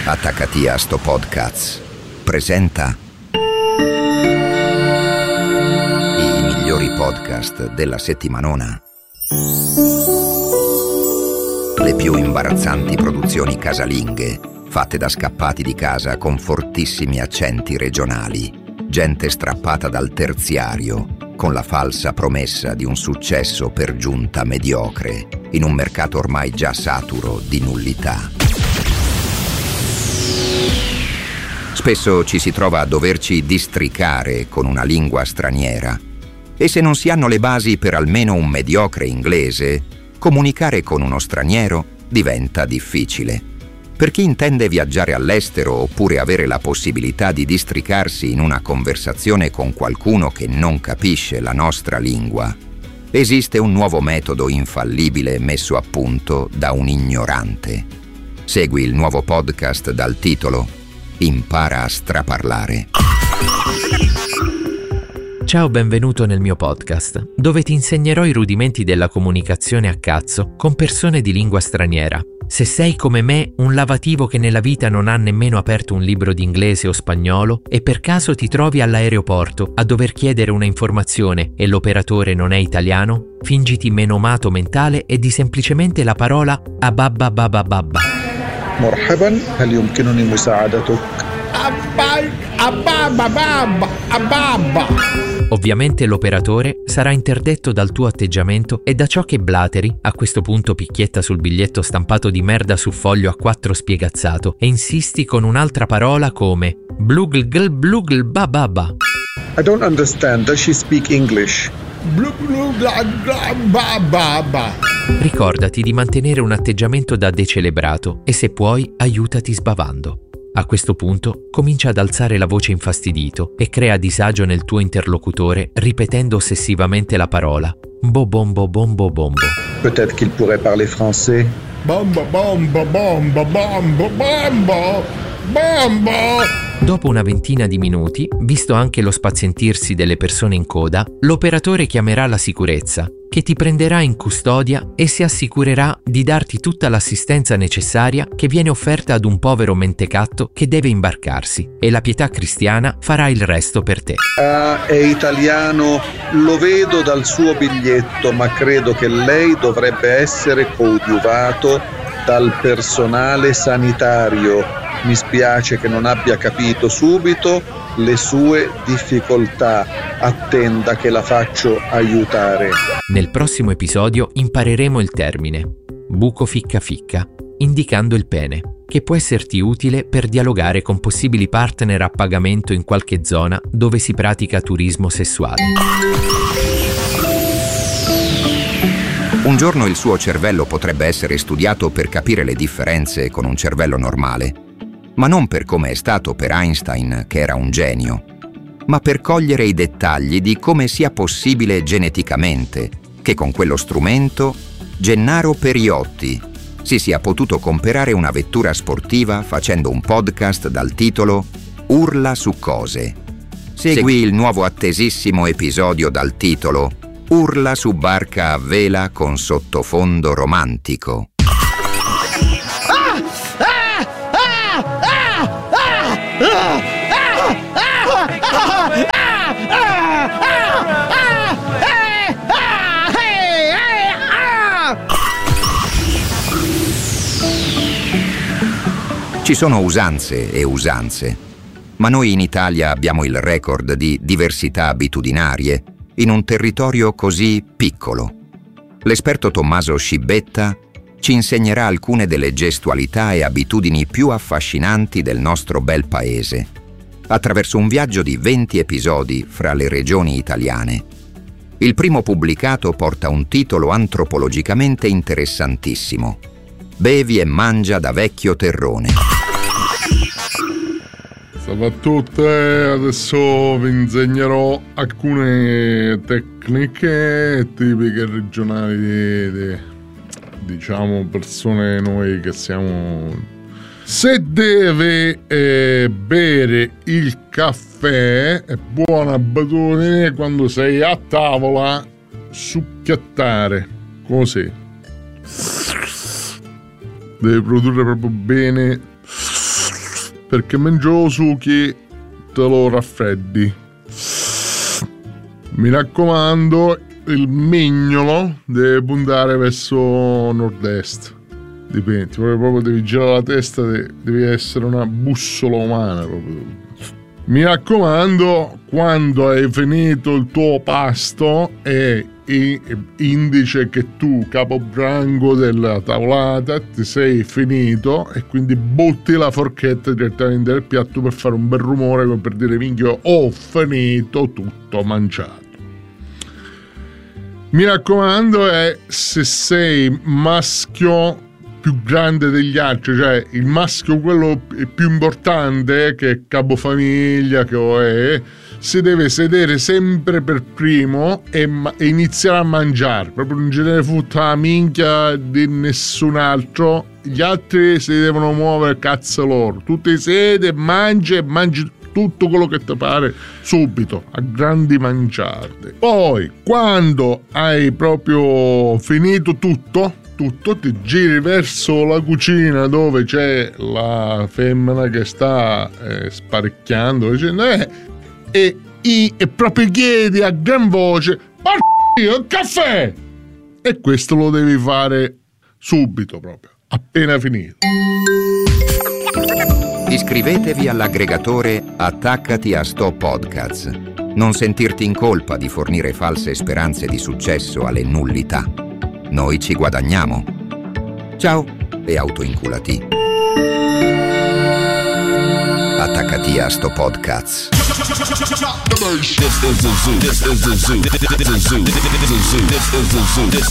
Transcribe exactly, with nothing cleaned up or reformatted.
Attaccati a sto podcast presenta i migliori podcast della settimanona. Le più imbarazzanti produzioni casalinghe fatte da scappati di casa con fortissimi accenti regionali, gente strappata dal terziario con la falsa promessa di un successo per giunta mediocre in un mercato ormai già saturo di nullità. Spesso ci si trova a doverci districare con una lingua straniera e se non si hanno le basi per almeno un mediocre inglese, comunicare con uno straniero diventa difficile. Per chi intende viaggiare all'estero oppure avere la possibilità di districarsi in una conversazione con qualcuno che non capisce la nostra lingua, esiste un nuovo metodo infallibile messo a punto da un ignorante. Segui il nuovo podcast dal titolo Impara a straparlare. Ciao, benvenuto nel mio podcast, dove ti insegnerò i rudimenti della comunicazione a cazzo con persone di lingua straniera. Se sei come me un lavativo che nella vita non ha nemmeno aperto un libro di inglese o spagnolo e per caso ti trovi all'aeroporto a dover chiedere una informazione e l'operatore non è italiano, fingiti menomato mentale e di semplicemente la parola ababba babba babba. مرحبا هل يمكنني مساعدتك؟ Ababba babba ababba. Ovviamente l'operatore sarà interdetto dal tuo atteggiamento e da ciò che blateri, a questo punto picchietta sul biglietto stampato di merda su foglio a quattro spiegazzato e insisti con un'altra parola come blugl blugl bababa. I don't understand. Does she speak English? Ricordati di mantenere un atteggiamento da decelebrato e se puoi aiutati sbavando. A questo punto comincia ad alzare la voce infastidito e crea disagio nel tuo interlocutore ripetendo ossessivamente la parola bobombo bombo bombo. Peut-être qu'il pourrait parler français. Bombo bombo bombo bombo bombo bombo. Dopo una ventina di minuti, visto anche lo spazientirsi delle persone in coda, l'operatore chiamerà la sicurezza, che ti prenderà in custodia e si assicurerà di darti tutta l'assistenza necessaria che viene offerta ad un povero mentecatto che deve imbarcarsi, e la pietà cristiana farà il resto per te. Ah, è italiano, lo vedo dal suo biglietto, ma credo che lei dovrebbe essere coadiuvato dal personale sanitario. Mi spiace che non abbia capito subito le sue difficoltà. Attenda che la faccio aiutare. Nel prossimo episodio impareremo il termine buco ficca ficca, indicando il pene, che può esserti utile per dialogare con possibili partner a pagamento in qualche zona dove si pratica turismo sessuale. Un giorno il suo cervello potrebbe essere studiato per capire le differenze con un cervello normale, ma non per come è stato per Einstein, che era un genio, ma per cogliere i dettagli di come sia possibile geneticamente che con quello strumento Gennaro Periotti si sia potuto comprare una vettura sportiva facendo un podcast dal titolo Urla su cose. Segui il nuovo attesissimo episodio dal titolo Urla su barca a vela con sottofondo romantico. Ci sono usanze e usanze, ma noi in Italia abbiamo il record di diversità abitudinarie in un territorio così piccolo. L'esperto Tommaso Scibetta ci insegnerà alcune delle gestualità e abitudini più affascinanti del nostro bel paese, attraverso un viaggio di venti episodi fra le regioni italiane. Il primo pubblicato porta un titolo antropologicamente interessantissimo: Bevi e mangia da vecchio terrone. Salve a tutti, adesso vi insegnerò alcune tecniche tipiche regionali di, di diciamo persone noi che siamo. Se deve eh, bere il caffè, è buona abitudine quando sei a tavola succhiattare così. Deve produrre proprio bene perché mengiando succhi te lo raffreddi. Mi raccomando, il mignolo deve puntare verso nord-est. Dipende, proprio devi girare la testa, devi essere una bussola umana proprio. Mi raccomando, quando hai finito il tuo pasto è indice che tu, capobranco della tavolata, ti sei finito e quindi butti la forchetta direttamente nel piatto per fare un bel rumore, come per dire minchia, ho finito tutto mangiato. Mi raccomando, è se sei maschio più grande degli altri, cioè il maschio quello più importante, che è capofamiglia, che è, si deve sedere sempre per primo e, ma- e iniziare a mangiare, proprio non ce ne futta la minchia di nessun altro, gli altri si devono muovere cazzo loro, tu ti siedi e mangi e mangi tutto quello che ti pare subito, a grandi mangiate. Poi quando hai proprio finito tutto tutto ti giri verso la cucina dove c'è la femmina che sta eh, sparecchiando, dicendo eh, e, e, e proprio chiedi a gran voce "Porco, il caffè!" E questo lo devi fare subito, proprio appena finito. Iscrivetevi all'aggregatore Attaccati a Sto Podcasts. Non sentirti in colpa di fornire false speranze di successo alle nullità. Noi ci guadagniamo. Ciao e autoinculati. Attaccati a Sto Podcasts. This is a zoo. This is a zoo. This is a zoo. This is a zoo. This is a zoo.